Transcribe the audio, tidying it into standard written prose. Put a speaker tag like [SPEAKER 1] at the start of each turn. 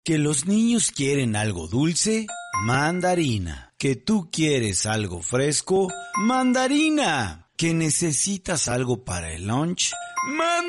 [SPEAKER 1] Que los niños quieren algo dulce, mandarina. Que tú quieres algo fresco, mandarina. Que necesitas algo para el lunch, mandarina.